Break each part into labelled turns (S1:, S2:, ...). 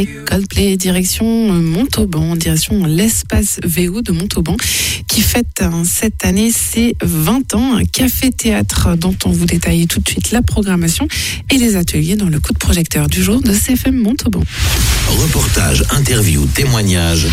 S1: Coldplay, direction Montauban, direction l'espace VO de Montauban, qui fête cette année ses 20 ans. Un café-théâtre dont on vous détaille tout de suite la programmation et les ateliers dans le coup de projecteur du jour de CFM Montauban.
S2: Reportage, interview, témoignage,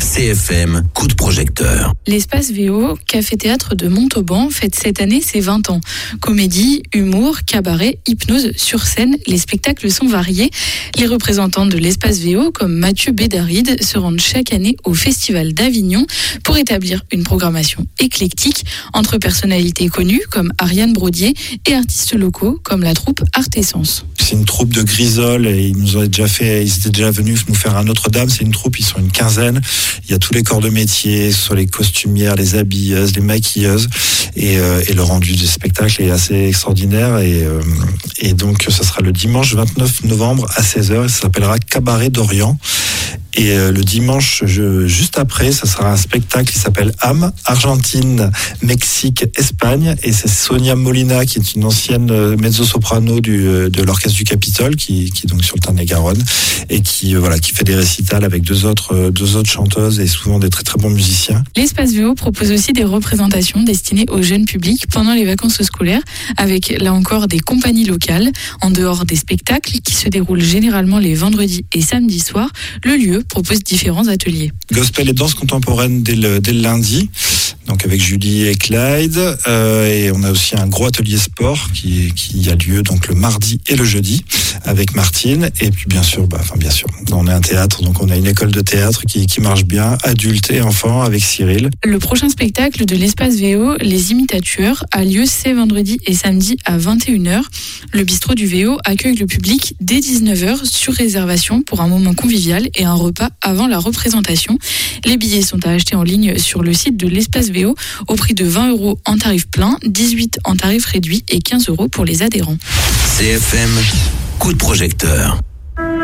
S2: CFM coup de projecteur.
S3: L'espace VO, café-théâtre de Montauban, fête cette année ses 20 ans. Comédie, humour, cabaret, hypnose, sur scène, les spectacles sont variés. Les représentants de l'espace VO, comme Mathieu Bédaride, se rendent chaque année au Festival d'Avignon pour établir une programmation éclectique entre personnalités connues comme Ariane Brodier et artistes locaux comme la troupe Artessence.
S4: C'est une troupe de Grisol et ils étaient déjà venus nous faire un Notre-Dame. C'est une troupe, ils sont une quinzaine. Il y a tous les corps de métier, ce sont les costumières, les habilleuses, les maquilleuses et le rendu du spectacle est assez extraordinaire et donc ça sera le dimanche 29 novembre à 16h. Ça s'appellera Cabaret d'Orient. Et le dimanche, juste après, ça sera un spectacle qui s'appelle AM, Argentine, Mexique, Espagne. Et c'est Sonia Molina, qui est une ancienne mezzo-soprano de l'orchestre du Capitole, qui est donc sur le Tarn-et-Garonne, et qui fait des récitals avec deux autres chanteuses et souvent des très très bons musiciens.
S3: L'espace VO propose aussi des représentations destinées au jeune public pendant les vacances scolaires, avec là encore des compagnies locales. En dehors des spectacles qui se déroulent généralement les vendredis et samedis soirs, le lieu propose différents ateliers.
S4: Gospel et danse contemporaine dès le lundi, donc avec Julie et Clyde, et on a aussi un gros atelier sport qui a lieu donc le mardi et le jeudi avec Martine, et puis bien sûr, on est un théâtre, donc on a une école de théâtre qui marche bien, adultes et enfants, avec Cyril.
S3: Le prochain spectacle de l'espace VO, Les Imitateurs, a lieu ces vendredis et samedis à 21h. Le bistrot du VO accueille le public dès 19h sur réservation pour un moment convivial et un repas avant la représentation. Les billets sont à acheter en ligne sur le site de l'espace VO au prix de 20 € en tarif plein, 18 en tarif réduit et 15 € pour les adhérents.
S2: CFM coup de projecteur.